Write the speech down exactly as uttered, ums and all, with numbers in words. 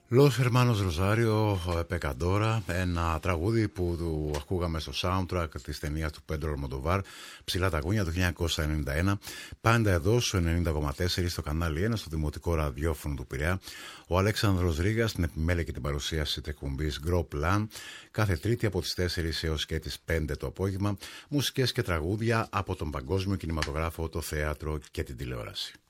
Los Hermanos Rosario Pecadora, ένα τραγούδι που του ακούγαμε στο soundtrack της ταινίας του Πέντρο Αλμοντοβάρ, Ψηλά τα Κούνια, το χίλια εννιακόσια ενενήντα ένα. Πάντα εδώ στο ενενήντα κόμμα τέσσερα στο κανάλι ένα, στο δημοτικό ραδιόφωνο του Πειραιά. Ο Αλέξανδρος Ρήγας στην επιμέλεια και την παρουσίαση της εκπομπής Gro Plan, κάθε Τρίτη από τις τέσσερις έως και τις πέντε το απόγευμα. Μουσικές και τραγούδια από τον παγκόσμιο κινηματογράφο, το θέατρο και την τηλεόραση.